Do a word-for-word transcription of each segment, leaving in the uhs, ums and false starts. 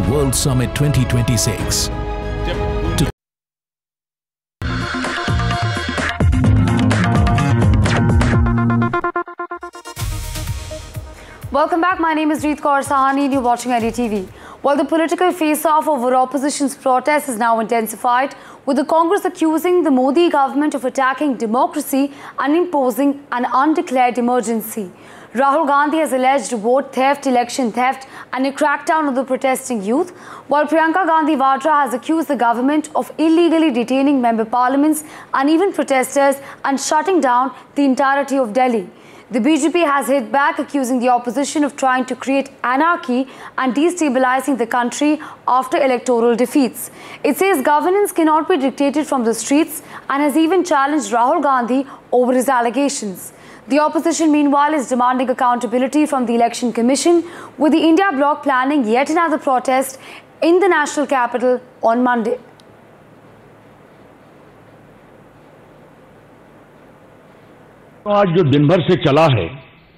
World Summit twenty twenty-six. To Welcome back. My name is Reet Kaur Sahani and you're watching I D T V. While the political face-off over opposition's protest is now intensified, with the Congress accusing the Modi government of attacking democracy and imposing an undeclared emergency. Rahul Gandhi has alleged vote theft, election theft and a crackdown on the protesting youth, while Priyanka Gandhi Vadra has accused the government of illegally detaining member parliaments and even protesters and shutting down the entirety of Delhi. The B J P has hit back, accusing the opposition of trying to create anarchy and destabilizing the country after electoral defeats. It says governance cannot be dictated from the streets and has even challenged Rahul Gandhi over his allegations. The opposition, meanwhile, is demanding accountability from the Election Commission, with the India bloc planning yet another protest in the national capital on Monday. आज जो दिन भर से चला है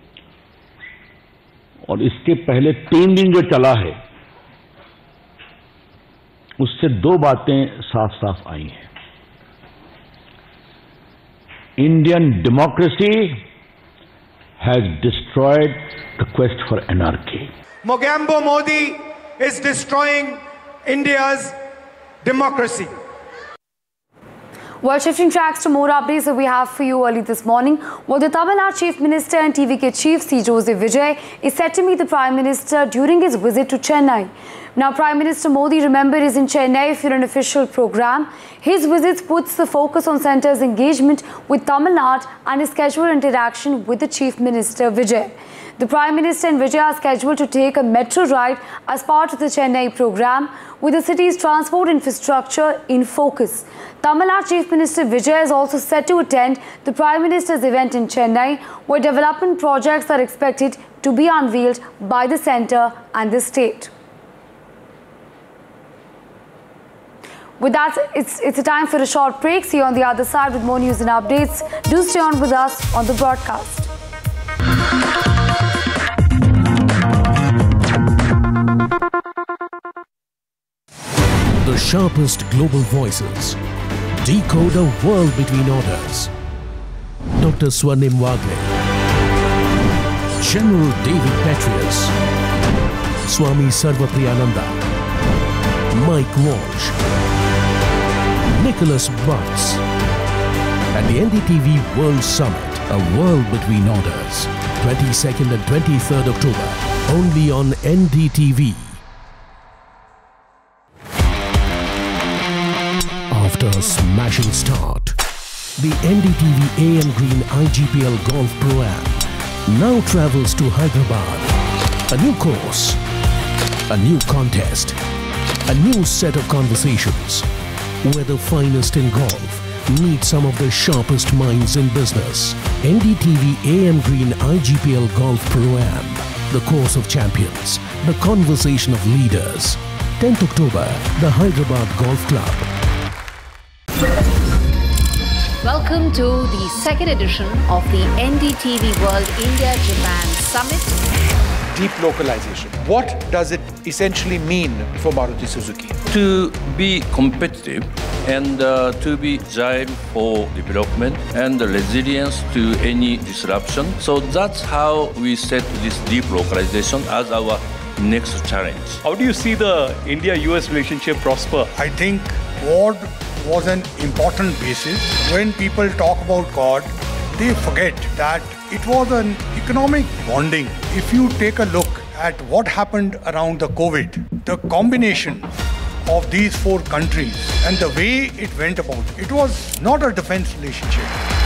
और इसके पहले तीन दिन जो चला है, उससे दो बातें साफ साफ आई हैं. Indian democracy has destroyed the quest for anarchy. Mogambo Modi is destroying India's democracy. Well, shifting tracks to more updates that we have for you early this morning. Well, the Tamil Nadu Chief Minister and T V K Chief C. Joseph Vijay is set to meet the Prime Minister during his visit to Chennai. Now, Prime Minister Modi, remember, is in Chennai for an official program. His visit puts the focus on centre's engagement with Tamil Nadu and his scheduled interaction with the Chief Minister Vijay. The Prime Minister and Vijay are scheduled to take a metro ride as part of the Chennai program, with the city's transport infrastructure in focus. Tamil Nadu Chief Minister Vijay is also set to attend the Prime Minister's event in Chennai, where development projects are expected to be unveiled by the centre and the state. With that, it's, it's a time for a short break. See you on the other side with more news and updates. Do stay on with us on the broadcast. the sharpest global voices decode a world between orders. Doctor Swarnim Wagle, General David Petraeus, Swami Sarvapriyananda, Mike Walsh, Nicholas Butts, at the N D T V World Summit, a world between orders, twenty-second and twenty-third October, only on N D T V. After a smashing start, the N D T V A M Green I G P L Golf Pro-Am now travels to Hyderabad. A new course, a new contest, a new set of conversations, where the finest in golf meet some of the sharpest minds in business. N D T V A M Green I G P L Golf Pro-Am, the course of champions, the conversation of leaders. tenth October, the Hyderabad Golf Club. Welcome to the second edition of the N D T V World India-Japan Summit. Deep localization. What does it essentially mean for Maruti Suzuki? To be competitive and uh, to be agile for development and resilience to any disruption. So that's how we set this deep localization as our next challenge. How do you see the India U S relationship prosper? I think God was an important basis. When people talk about God, they forget that it was an economic bonding. If you take a look at what happened around the COVID, the combination of these four countries and the way it went about, it was not a defense relationship.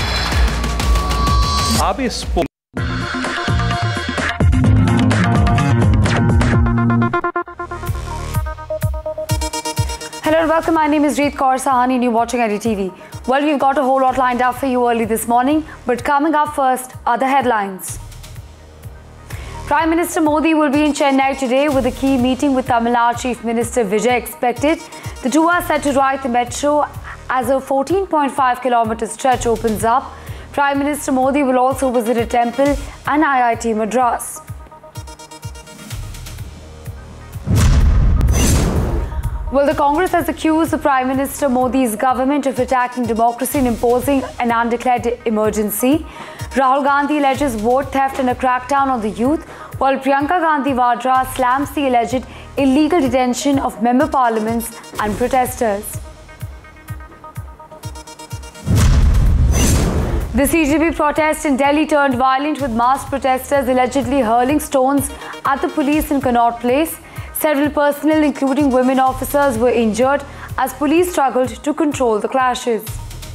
Abe spoke. Hello and welcome. My name is Reet Kaur Sahani and you're watching I D T V. Well, we've got a whole lot lined up for you early this morning, but coming up first are the headlines. Prime Minister Modi will be in Chennai today with a key meeting with Tamil Nadu Chief Minister Vijay expected. The two are set to ride the metro as a fourteen point five kilometer stretch opens up. Prime Minister Modi will also visit a temple and I I T Madras. Well, the Congress has accused the Prime Minister Modi's government of attacking democracy and imposing an undeclared emergency. Rahul Gandhi alleges vote theft and a crackdown on the youth, while Priyanka Gandhi Vadra slams the alleged illegal detention of member parliaments and protesters. The C J P protest in Delhi turned violent with masked protesters allegedly hurling stones at the police in Connaught Place. Several personnel, including women officers, were injured as police struggled to control the clashes.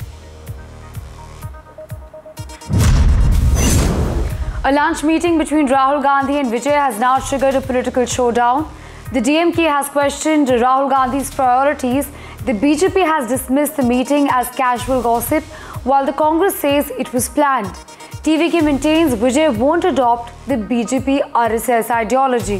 A lunch meeting between Rahul Gandhi and Vijay has now triggered a political showdown. The D M K has questioned Rahul Gandhi's priorities. The B J P has dismissed the meeting as casual gossip, while the Congress says it was planned. T V K maintains Vijay won't adopt the B J P R S S ideology.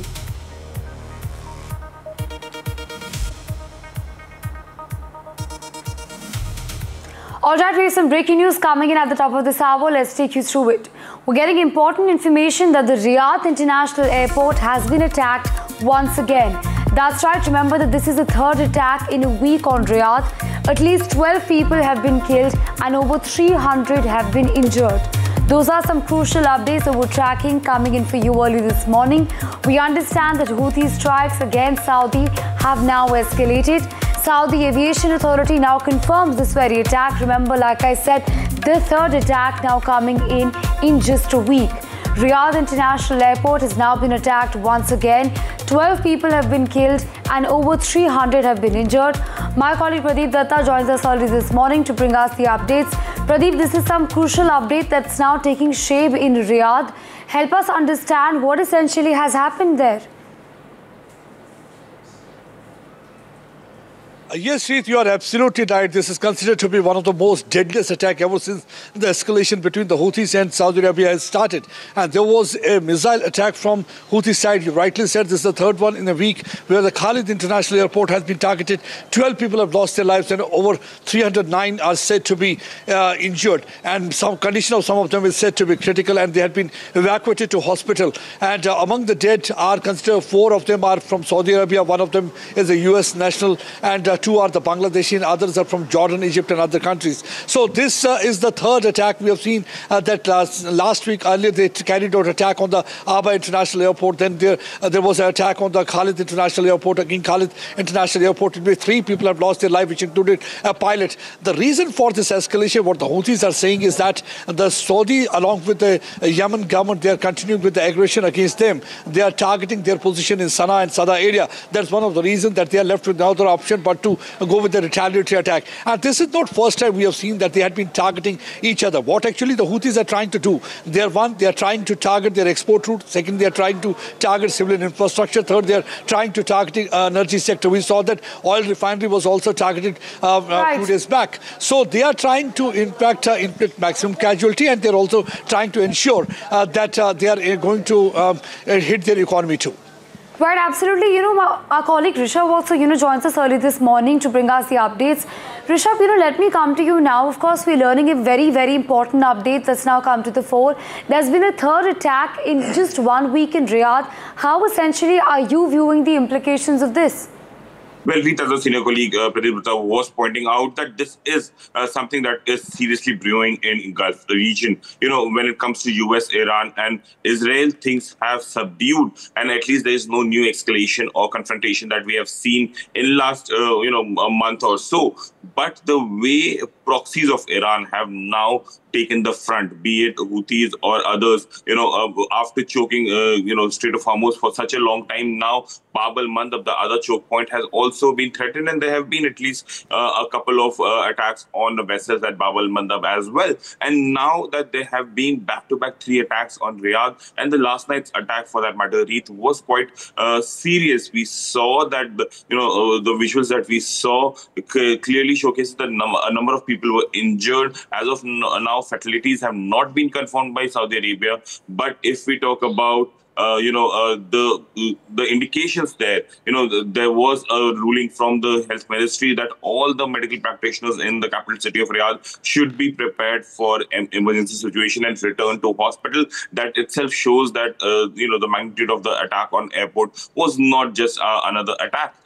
Alright, we have some breaking news coming in at the top of this hour. Let's take you through it. We're getting important information that the Riyadh International Airport has been attacked once again. That's right, remember that this is the third attack in a week on Riyadh. At least twelve people have been killed and over three hundred have been injured. Those are some crucial updates that we're tracking coming in for you early this morning. We understand that Houthi strikes against Saudi have now escalated. Saudi Aviation Authority now confirms this very attack. Remember, like I said, the third attack now coming in in just a week. Riyadh International Airport has now been attacked once again. twelve people have been killed and over three hundred have been injured. My colleague Pradeep Datta joins us early this morning to bring us the updates. Pradeep, this is some crucial update that's now taking shape in Riyadh. Help us understand what essentially has happened there. Uh, yes, Reeth, you are absolutely right. This is considered to be one of the most deadliest attacks ever since the escalation between the Houthis and Saudi Arabia has started. And there was a missile attack from Houthi side. You rightly said this is the third one in a week where the Khalid International Airport has been targeted. twelve people have lost their lives and over three hundred nine are said to be uh, injured. And some condition of some of them is said to be critical and they had been evacuated to hospital. And uh, among the dead are considered four of them are from Saudi Arabia. One of them is a U S national and uh, two are the Bangladeshi and others are from Jordan, Egypt and other countries. So this uh, is the third attack. We have seen uh, that last, last week earlier they carried out attack on the Aba International Airport. Then there, uh, there was an attack on the Khalid International Airport. Again, Khalid International Airport, in which three people have lost their life, which included a pilot. The reason for this escalation, what the Houthis are saying is that the Saudi, along with the Yemen government, they are continuing with the aggression against them. They are targeting their position in Sana'a and Sada area. That's one of the reasons that they are left with no other option but to go with the retaliatory attack. And this is not first time we have seen that they had been targeting each other. What actually the Houthis are trying to do, they are one, they are trying to target their export route. Second, they are trying to target civilian infrastructure. Third, they are trying to target uh, energy sector. We saw that oil refinery was also targeted uh, right. uh, two days back. So they are trying to impact uh, inflict maximum casualty, and they are also trying to ensure uh, that uh, they are uh, going to um, hit their economy too. Right, absolutely. You know, our colleague Rishabh also, you know, joins us early this morning to bring us the updates. Rishabh, you know, let me come to you now. Of course, we're learning a very, very important update that's now come to the fore. There's been a third attack in just one week in Riyadh. How essentially are you viewing the implications of this? Well, Reeth, as a senior colleague, uh, Pradeep Datta was pointing out that this is uh, something that is seriously brewing in Gulf region. You know, when it comes to U S, Iran and Israel, things have subdued, and at least there is no new escalation or confrontation that we have seen in last, uh, you know, a month or so. But the way proxies of Iran have now taken the front, be it Houthis or others, you know, uh, after choking, uh, you know, Strait of Hormuz for such a long time now, Bab al-Mandab, the other choke point, has also been threatened, and there have been at least uh, a couple of uh, attacks on the vessels at Bab al-Mandab as well. And now that there have been back-to-back three attacks on Riyadh, and the last night's attack, for that matter, Reeth, was quite uh, serious. We saw that, the, you know, uh, the visuals that we saw clearly showcases that num a number of people were injured. As of now, fatalities have not been confirmed by Saudi Arabia. But if we talk about Uh, you know, uh, the the indications there, you know, the, there was a ruling from the health ministry that all the medical practitioners in the capital city of Riyadh should be prepared for an emergency situation and return to hospital. That itself shows that, uh, you know, the magnitude of the attack on airport was not just uh, another attack.